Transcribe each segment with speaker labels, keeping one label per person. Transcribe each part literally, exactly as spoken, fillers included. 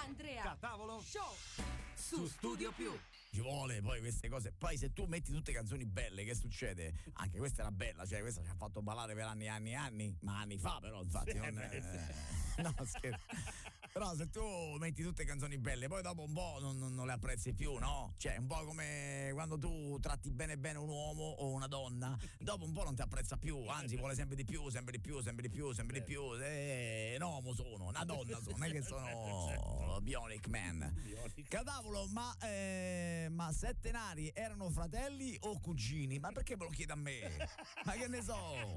Speaker 1: Andrea
Speaker 2: Catavolo
Speaker 1: Show su Studio Più.
Speaker 3: Ci vuole poi queste cose. Poi se tu metti tutte canzoni belle, che succede? Anche questa era bella, cioè questa ci ha fatto ballare per anni e anni e anni, ma anni fa però, infatti. Non è... No, scherzo. Però se tu metti tutte canzoni belle, poi dopo un po' non, non, non le apprezzi più, no? Cioè un po' come quando tu tratti bene bene un uomo o una donna, dopo un po' non ti apprezza più, anzi vuole sempre di più, sempre di più, sempre di più, sempre di più. E un uomo sono, una donna sono, non è che sono Bionic Man. Catavolo, ma eh, ma Sette Nari erano fratelli o cugini? Ma perché me lo chiede a me? Ma che ne so?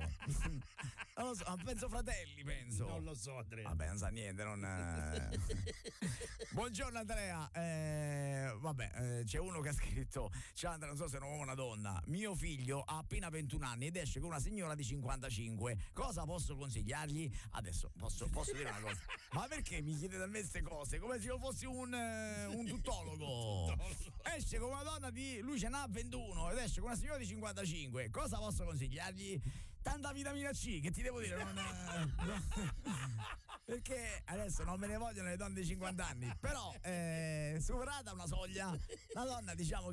Speaker 3: Non lo so, penso fratelli, penso.
Speaker 2: Non lo so, Andrea.
Speaker 3: Vabbè, non sa niente, non... Buongiorno Andrea, eh, vabbè, eh, c'è uno che ha scritto: ciao Andrea, non so se è un uomo o una donna, mio figlio ha appena ventuno anni ed esce con una signora di cinquantacinque, cosa posso consigliargli? Adesso posso, posso dire una cosa, ma perché mi chiedete a me queste cose come se io fossi un, eh, un tuttologo? Esce con una donna di, lui ce n'ha ventuno ed esce con una signora di cinquantacinque, cosa posso consigliargli? Tanta vitamina C, che ti devo dire, non, no, perché adesso non me ne vogliono le donne di cinquanta anni, però eh, superata una soglia la donna, diciamo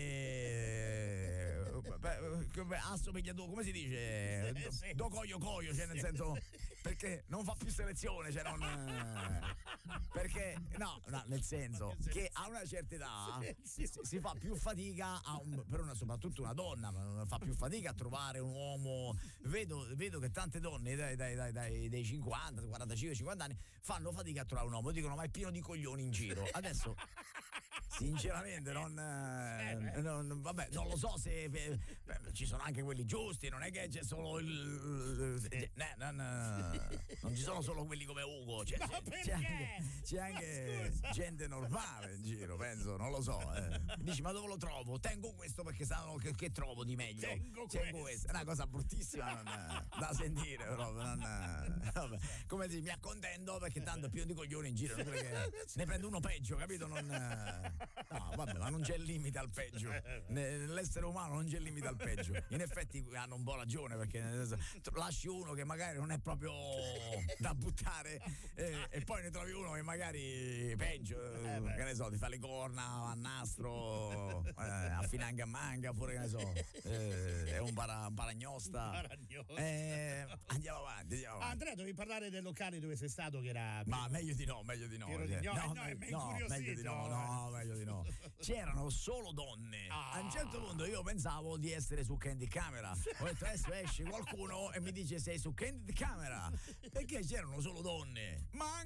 Speaker 3: che eh, assomiglia, come si dice, do, do coio coio, cioè nel senso, perché non fa più selezione, cioè non eh, perché no, no, nel senso che a una certa età si, si fa più fatica a un, per una, soprattutto una donna fa più fatica a trovare un uomo. Vedo, vedo che tante donne dai, dai, dai, dai, dai cinquanta, quarantacinque, cinquanta anni fanno fatica a trovare un uomo, dicono ma è pieno di coglioni in giro. Adesso sinceramente non, eh, non vabbè, non lo so se beh, ci sono anche quelli giusti, non è che c'è solo il, il eh, non, non ci sono solo quelli come Ugo, c'è, c'è, c'è anche, c'è anche gente normale in giro, penso, non lo so, eh. Dici ma dove lo trovo? Tengo questo perché sanno che, che trovo di meglio.
Speaker 2: Tengo,
Speaker 3: Tengo questo. È una cosa bruttissima, non, da sentire proprio, non, vabbè. Come si mi accontento perché tanto è pieno di coglioni in giro, non che ne prendo uno peggio, capito? Non, no, vabbè, ma non c'è limite al peggio. Nell'essere umano non c'è limite al peggio. In effetti hanno un po' ragione, perché lasci uno che magari non è proprio da buttare eh, e poi ne trovi uno che magari peggio, eh, che ne so, ti fa le corna a nastro, eh, a financa manga, oppure che ne so, eh, è un, para, un paragnosta. Eh, andiamo avanti, andiamo avanti.
Speaker 2: Andrea, dovevi parlare del locale dove sei stato, che era...
Speaker 3: Ma meglio di no, meglio di no.
Speaker 2: Di no,
Speaker 3: cioè,
Speaker 2: no,
Speaker 3: no,
Speaker 2: no,
Speaker 3: me-
Speaker 2: no,
Speaker 3: no meglio di no, no, meglio di no. C'erano solo donne.
Speaker 2: Ah.
Speaker 3: A un certo punto io pensavo di essere su Candid Camera. Ho detto adesso esce qualcuno e mi dice sei su Candid Camera, perché c'erano solo donne. Ma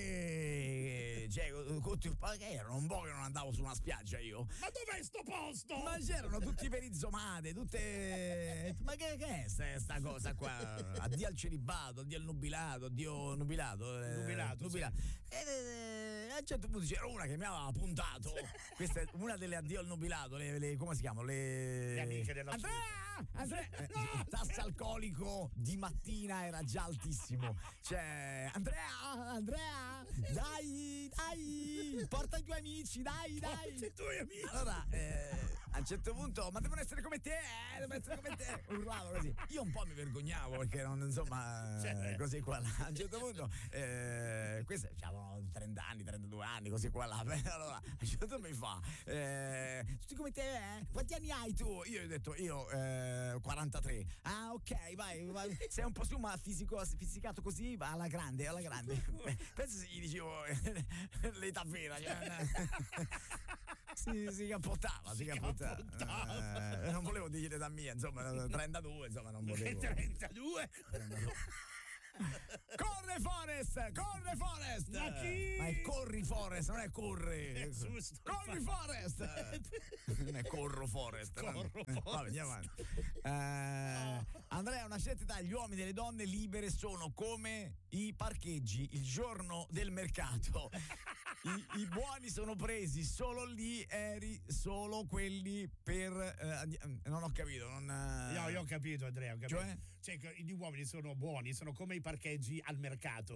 Speaker 3: anche cioè, perché erano un po' che non andavo su una spiaggia io.
Speaker 2: Ma dov'è sto posto?
Speaker 3: Ma c'erano tutti perizomate, tutte. Ma che, che è sta, sta cosa qua? Addio al celibato, addio al nubilato, addio nubilato. Eh,
Speaker 2: Nubilato,
Speaker 3: nubilato.
Speaker 2: sì.
Speaker 3: E, e, a un certo punto c'era una che mi aveva puntato. Questa è una delle addio al nubilato, le, le, come si chiamano? Le,
Speaker 2: le amiche della
Speaker 3: Andrea! Andrea! No! Il tasso alcolico di mattina era già altissimo. Cioè, Andrea! Andrea! Dai! Dai! Porta i tuoi amici, dai, dai!
Speaker 2: Porta i tuoi amici!
Speaker 3: Allora, eh, a un certo punto, ma devono essere come te, eh, devono essere come te. Urlavo così. Io un po' mi vergognavo perché non, insomma,
Speaker 2: cioè,
Speaker 3: così qua là. A un certo punto, eh, queste avevano trenta anni, trentadue anni, così qua là. Allora, a un certo punto mi fa, eh, tutti come te, eh? Quanti anni hai tu? Io gli ho detto, io, eh, quarantatré. Ah, ok, vai, vai. Sei un po' su, ma fisico, fisicato così, va alla grande, alla grande. Penso se gli dicevo l'età vera, cioè, si, si cappottava, si, si cappottava. cappottava. Eh, non volevo dire da mia, insomma, trentadue, insomma, non volevo.
Speaker 2: trentadue?
Speaker 3: trentadue. Corre Forest, corre Forest.
Speaker 2: Ma chi?
Speaker 3: Ma è corri Forest, non è corri.
Speaker 2: È giusto.
Speaker 3: Corri Forest. Non è corro Forest.
Speaker 2: Corro Forest.
Speaker 3: Vabbè, andiamo avanti. Eh, Andrea, a una certa età gli uomini e le donne libere sono come i parcheggi il giorno del mercato. I, I buoni sono presi, solo lì eri solo quelli per eh, non ho capito, non
Speaker 2: No, io ho capito, Andrea, ho capito.
Speaker 3: Cioè?
Speaker 2: Cioè, gli uomini sono buoni, sono come i parcheggi al mercato.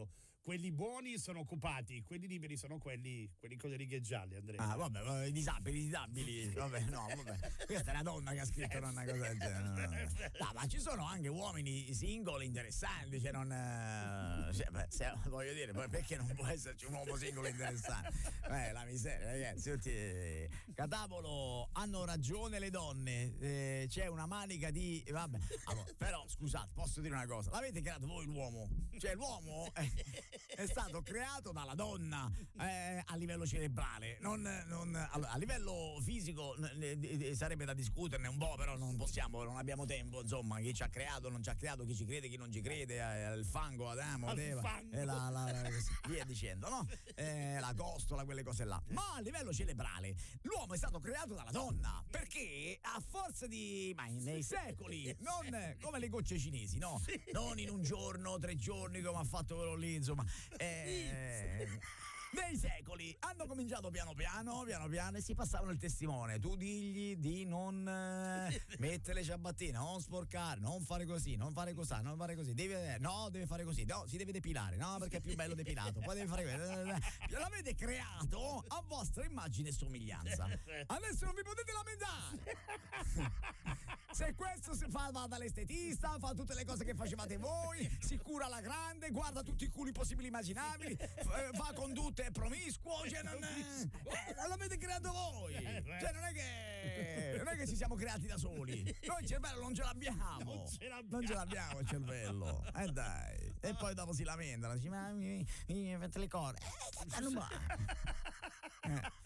Speaker 2: quelli buoni sono occupati, quelli liberi sono quelli, quelli con le righe gialle, Andrea.
Speaker 3: Ah, vabbè, vabbè, i disabili, i disabili. Vabbè, no, vabbè. Questa è una donna che ha scritto una cosa del genere. No, no, no. No, ma ci sono anche uomini single interessanti, cioè non. Eh, cioè, beh, se, voglio dire, poi perché non può esserci un uomo single interessante? Eh, la miseria, ragazzi. Tutti, Catavolo, hanno ragione le donne. Eh, c'è una manica di. Vabbè, allora, però scusate, posso dire una cosa: l'avete creato voi l'uomo? Cioè, l'uomo è, è stato creato dalla donna eh, a livello cerebrale, non, non allora, a livello fisico eh, eh, sarebbe da discuterne un po', però non possiamo, non abbiamo tempo, insomma, chi ci ha creato, non ci ha creato, chi ci crede, chi non ci crede, eh, il fango, Adamo,
Speaker 2: Al
Speaker 3: Eva,
Speaker 2: fango.
Speaker 3: e la, la, la, via dicendo, no? Eh, la costola, quelle cose là. Ma a livello cerebrale l'uomo è stato creato dalla donna, perché a forza di ma nei secoli, non come le gocce cinesi, no? Non in un giorno, tre giorni come ha fatto quello lì, insomma. Eh, nei secoli hanno cominciato piano piano, piano piano e si passavano il testimone. Tu digli di non eh, mettere le ciabattine, non sporcare, non fare così, non fare così, non fare così. Deve, no, deve fare così, no, si deve depilare, no, perché è più bello depilato. Poi deve fare questo. L'avete creato a vostra immagine e somiglianza. Adesso non vi potete lamentare. Se questo si fa, va dall'estetista, fa tutte le cose che facevate voi, si cura alla grande, guarda tutti i culi possibili e immaginabili, f- va con tutte promiscuo, cioè non, eh, non l'avete creato voi, cioè non è che non è che ci siamo creati da soli, noi il cervello non ce l'abbiamo,
Speaker 2: Non ce l'abbiamo.
Speaker 3: non ce l'abbiamo il cervello, e eh dai, e poi dopo si lamentano, dici ma mi, mi, mi fate le corde, eh, non va. Eh.